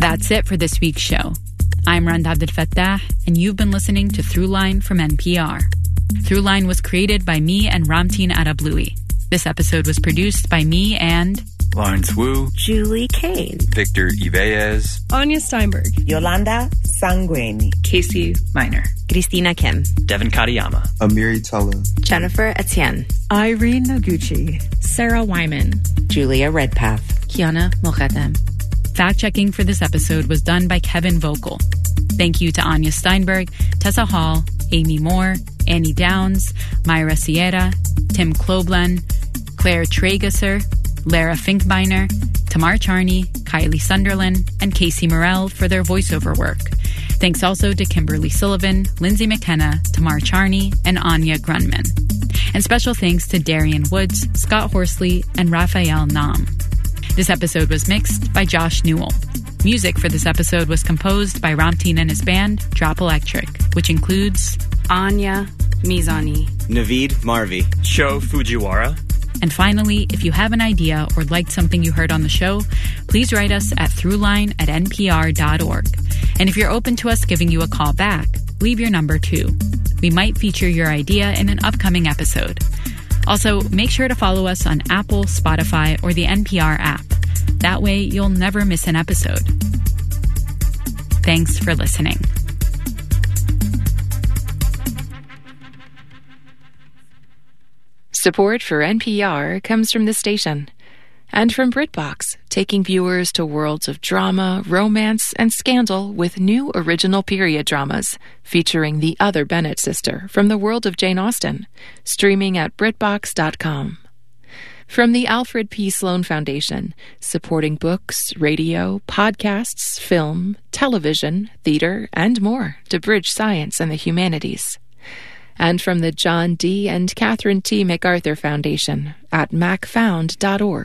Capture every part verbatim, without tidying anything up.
That's it for this week's show. I'm Rand Abdel Fattah, and you've been listening to Throughline from N P R. Throughline was created by me and Ramtin Arablouei. This episode was produced by me and Lawrence Wu, Julie Kane, Victor Ibeez, Anya Steinberg, Yolanda Sangweni, Casey Miner, Christina Kim, Devin Katayama, Amiri Tullah, Jennifer Etienne, Irene Noguchi, Sarah Wyman, Julia Redpath, Kiana Moghadam. Fact-checking for this episode was done by Kevin Vogel. Thank you to Anya Steinberg, Tessa Hall, Amy Moore, Annie Downs, Myra Sierra, Tim Kloblen, Claire Tragesser, Lara Finkbeiner, Tamar Charney, Kylie Sunderland, and Casey Morell for their voiceover work. Thanks also to Kimberly Sullivan, Lindsay McKenna, Tamar Charney, and Anya Grunman. And special thanks to Darian Woods, Scott Horsley, and Raphael Nam. This episode was mixed by Josh Newell. Music for this episode was composed by Ramtin and his band, Drop Electric, which includes Anya Mizani, Naveed Marvi, Sho Fujiwara. And finally, if you have an idea or liked something you heard on the show, please write us at throughline at n p r dot org. And if you're open to us giving you a call back, leave your number too. We might feature your idea in an upcoming episode. Also, make sure to follow us on Apple, Spotify, or the N P R app. That way, you'll never miss an episode. Thanks for listening. Support for N P R comes from the station and from BritBox, taking viewers to worlds of drama, romance, and scandal with new original period dramas featuring the other Bennett sister from the world of Jane Austen, streaming at BritBox dot com. From the Alfred P. Sloan Foundation, supporting books, radio, podcasts, film, television, theater, and more to bridge science and the humanities. And from the John D. and Catherine T. MacArthur Foundation at mac found dot org.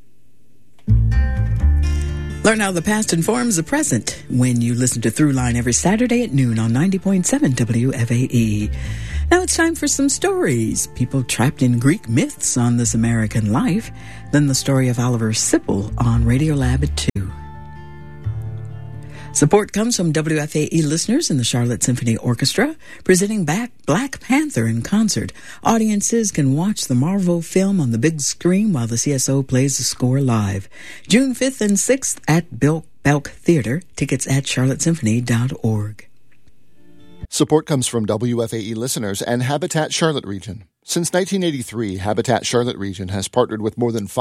Learn how the past informs the present when you listen to Throughline every Saturday at noon on ninety point seven W F A E. Now it's time for some stories. People trapped in Greek myths on This American Life. Then the story of Oliver Sipple on Radiolab at two. Support comes from W F A E listeners in the Charlotte Symphony Orchestra, presenting back Black Panther in concert. Audiences can watch the Marvel film on the big screen while the C S O plays the score live. June fifth and sixth at Belk, Belk Theater. Tickets at charlotte symphony dot org. Support comes from W F A E listeners and Habitat Charlotte Region. Since nineteen eighty-three, Habitat Charlotte Region has partnered with more than